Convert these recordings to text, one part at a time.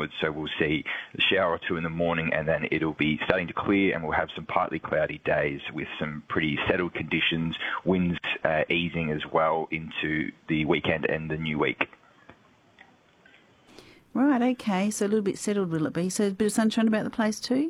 onwards. So we'll see a shower or two in the morning, and then it'll be starting to clear, and we'll have some partly cloudy days with some pretty settled conditions, winds easing as well into the weekend and the new week. Right, okay, so a little bit settled will it be? So a bit of sunshine about the place too?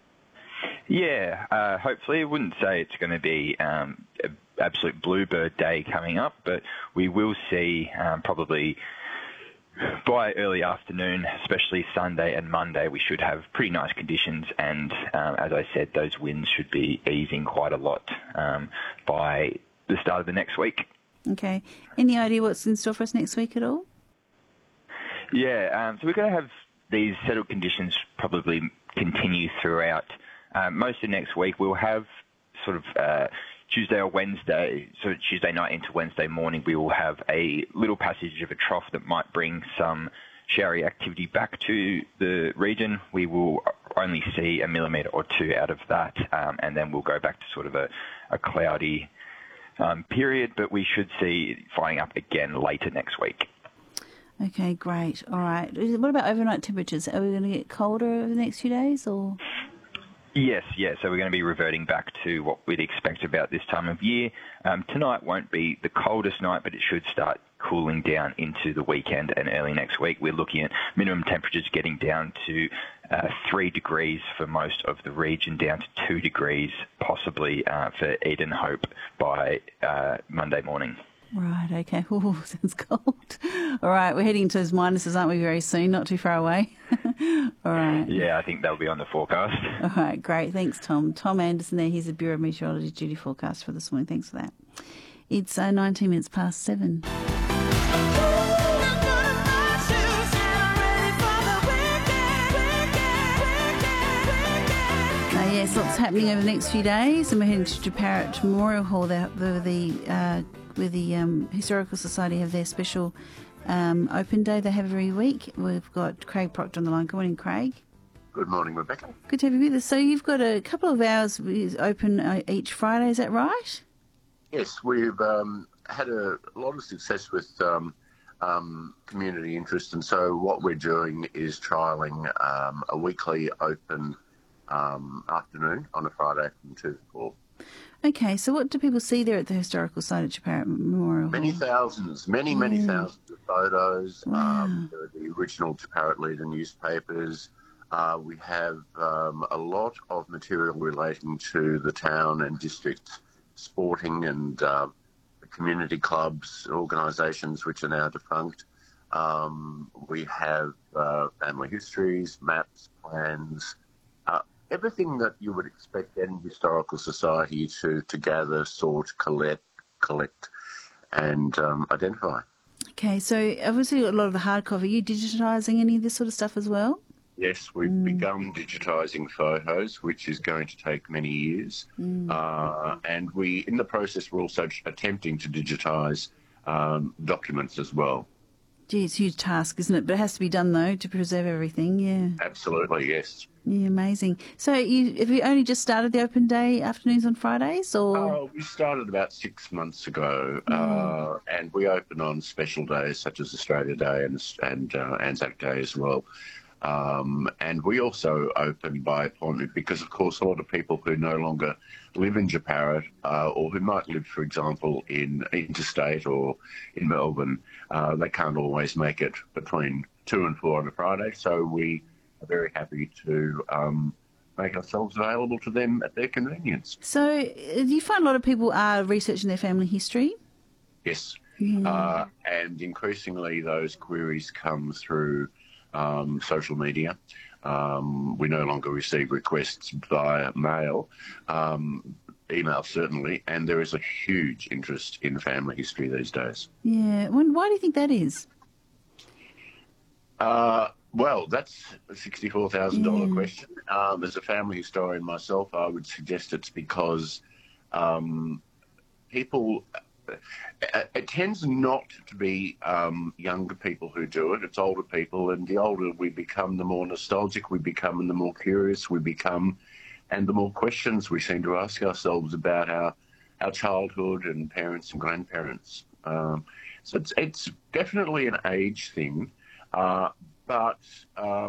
Yeah, hopefully. I wouldn't say it's going to be an absolute bluebird day coming up, but we will see probably by early afternoon, especially Sunday and Monday, we should have pretty nice conditions, and as I said, those winds should be easing quite a lot by the start of the next week. Okay. Any idea what's in store for us next week at all? Yeah, so we're going to have these settled conditions probably continue throughout most of next week. We'll have sort of Tuesday or Wednesday, so Tuesday night into Wednesday morning, we will have a little passage of a trough that might bring some showery activity back to the region. We will only see 1 millimetre or 2 out of that, and then we'll go back to sort of a cloudy period, but we should see flying up again later next week. Okay, great. All right. What about overnight temperatures? Are we going to get colder over the next few days, or...? Yes. So we're going to be reverting back to what we'd expect about this time of year. Tonight won't be the coldest night, but it should start cooling down into the weekend and early next week. We're looking at minimum temperatures getting down to 3 degrees for most of the region, down to 2 degrees possibly for Edenhope by Monday morning. Right, okay. Oh, sounds cold. All right, we're heading to those minuses, aren't we, very soon? Not too far away. All right. Yeah, I think they'll be on the forecast. All right, great. Thanks, Tom. Tom Anderson there. He's the Bureau of Meteorology duty forecast for this morning. Thanks for that. It's 19 minutes past 7. Yes, lots happening over the next few days, and we're heading to Jeparit Memorial Hall where the Historical Society have their special open day they have every week. We've got Craig Proctor on the line. Good morning, Craig. Good morning, Rebecca. Good to have you with us. So you've got a couple of hours open each Friday, is that right? Yes, we've had a lot of success with community interest, and so what we're doing is trialling a weekly open afternoon on a Friday from 2 to 4. Okay, so what do people see there at the Historical Site at Jeparit Memorial Many Hall? thousands, many thousands of photos. Wow. There are the original Jeparit Leader newspapers. We have a lot of material relating to the town and district sporting and the community clubs, organisations which are now defunct. We have family histories, maps, plans, everything that you would expect any historical society to gather, sort, collect, and identify. Okay, so obviously a lot of the hard copy. Are you digitising any of this sort of stuff as well? Yes, we've begun digitising photos, which is going to take many years. And in the process, we're also attempting to digitise documents as well. Gee, it's a huge task, isn't it? But it has to be done, though, to preserve everything, yeah. Absolutely, yes. Yeah, amazing. So have you only just started the open day afternoons on Fridays, or...? We started about 6 months ago, and we open on special days such as Australia Day and Anzac Day as well. And we also open by appointment because, of course, a lot of people who no longer live in Jeparit or who might live, for example, in interstate or in Melbourne, they can't always make it between 2 and 4 on a Friday. So we are very happy to make ourselves available to them at their convenience. So do you find a lot of people are researching their family history? Yes. Yeah. And increasingly those queries come through social media. We no longer receive requests via mail, email certainly, and there is a huge interest in family history these days. Yeah. Why do you think that is? Well, that's a $64,000 question. As a family historian myself, I would suggest it's because people... It tends not to be younger people who do it. It's older people, and the older we become, the more nostalgic we become and the more curious we become and the more questions we seem to ask ourselves about our childhood and parents and grandparents. So it's definitely an age thing, but